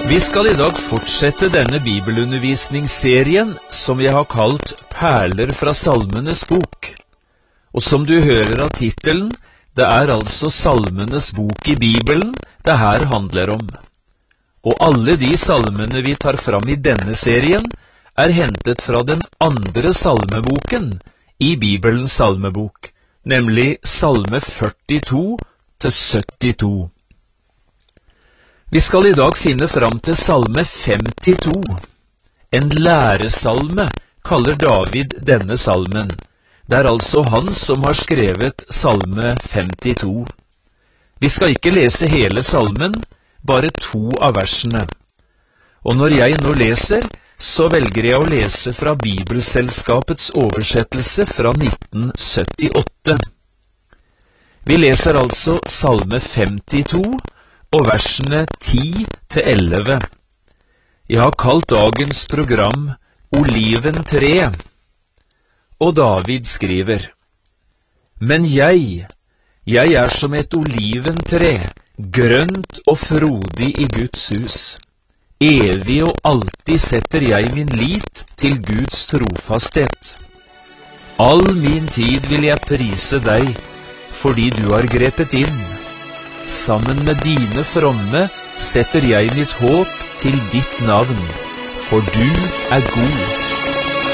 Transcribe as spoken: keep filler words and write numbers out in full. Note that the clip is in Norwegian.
Vi skal i dag fortsette denne bibelundervisningsserien som jeg har kalt Perler fra Salmenes bok. Og som du hører av titelen, det er altså Salmenes bok i Bibelen det her handler om. Og alle de salmene vi tar fram i denne serien er hentet fra den andre salmeboken i Bibelens salmebok, nemlig Salme førtito til syttito. Vi skal i dag finne fram til Salme femtito. En læresalme kaller David denne salmen. Det er altså han som har skrevet Salme femtito. Vi skal ikke lese hele salmen, bare to av versene. Og når jeg nå leser, så velger jeg å lese fra Bibelselskapets oversettelse fra nitten syttiåtte. Vi leser altså Salme femtito, og versene ti til elleve. Jeg har kalt dagens program Oliventre, og David skriver: Men jeg, jeg er som et oliventre, grønt og frodig i Guds hus. Evig og alltid setter jeg min lit til Guds trofasthet. All min tid vil jeg prise deg, fordi du har grepet inn. Sammen med dine fromme setter jeg mitt håp til ditt navn, for du er god.